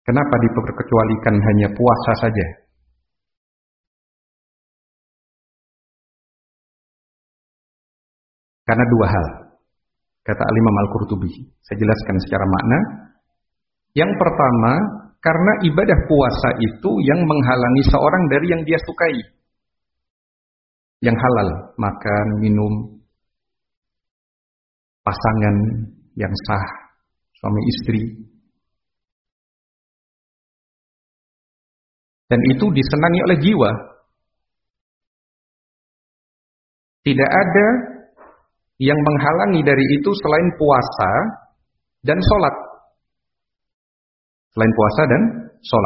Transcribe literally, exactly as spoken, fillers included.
Kenapa diperkecualikan hanya puasa saja? Karena dua hal, kata Al-Imam Al-Qurtubi. Saya jelaskan secara makna. Yang pertama, karena ibadah puasa itu yang menghalangi seorang dari yang dia sukai. Yang halal, makan, minum, pasangan yang sah, suami istri. Dan itu disenangi oleh jiwa. Tidak ada yang menghalangi dari itu selain puasa dan sholat. Selain puasa dan sholat.